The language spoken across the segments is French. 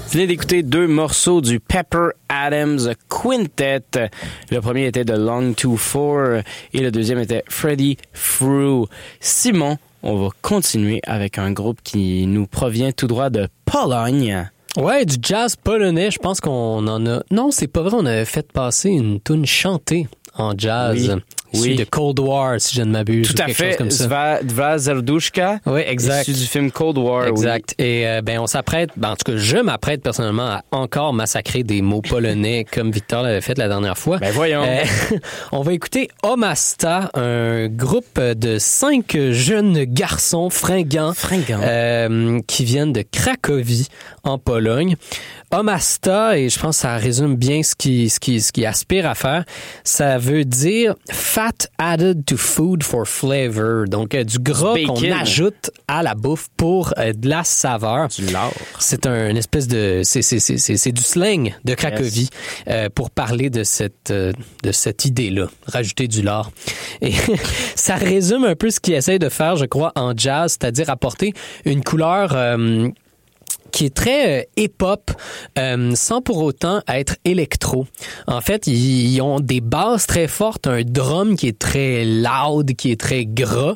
Vous venez d'écouter 2 morceaux du Pepper Adams Quintet. Le premier était de Long 2-4 et le deuxième était Freddie Frew. Simon, on va continuer avec un groupe qui nous provient tout droit de Pologne. Ouais, du jazz polonais, je pense qu'on en a... Non, c'est pas vrai, on avait fait passer une toune chantée en jazz. Oui. De Cold War, si je ne m'abuse. Tout à fait. Dva Serduszka. Oui, exact. Issu du film Cold War. Exact. Oui. Et on s'apprête, en tout cas, je m'apprête personnellement à encore massacrer des mots polonais comme Victor l'avait fait la dernière fois. Ben voyons. On va écouter Omasta, un groupe de 5 jeunes garçons fringants. Qui viennent de Cracovie, en Pologne. Omasta, et je pense que ça résume bien ce qui aspire à faire, ça veut dire fat added to food for flavor. Donc, du gras qu'on ajoute à la bouffe pour de la saveur. Du lard. C'est un espèce de... C'est du slang de Cracovie pour parler de cette idée-là. Rajouter du lard. Et ça résume un peu ce qu'ils essayent de faire, je crois, en jazz, c'est-à-dire apporter une couleur... qui est très hip-hop, sans pour autant être électro. En fait, ils ont des basses très fortes, un drum qui est très loud, qui est très gras,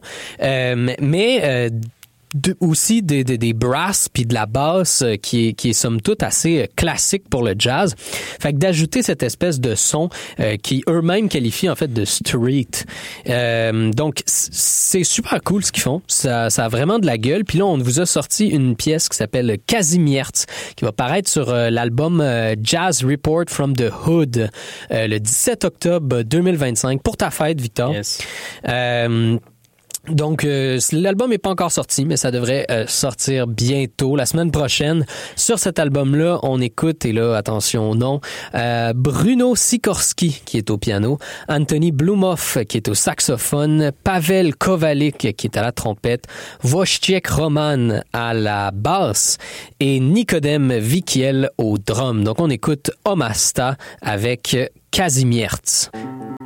mais aussi des brasses puis de la basse qui est somme toute assez classique pour le jazz. Fait que d'ajouter cette espèce de son qui eux-mêmes qualifient en fait de street. Donc c'est super cool ce qu'ils font. Ça a vraiment de la gueule. Puis là on vous a sorti une pièce qui s'appelle Kazimierz qui va paraître sur l'album Jazz Report from the Hood le 17 octobre 2025 pour ta fête, Victor. Yes. Donc, l'album n'est pas encore sorti, mais ça devrait sortir bientôt, la semaine prochaine. Sur cet album-là, on écoute, et là, attention au nom, Bruno Sikorski, qui est au piano, Anthony Blumhoff, qui est au saxophone, Pavel Kovalik, qui est à la trompette, Wojciech Roman à la basse, et Nikodem Vikiel au drum. Donc, on écoute Omasta avec Kazimierz.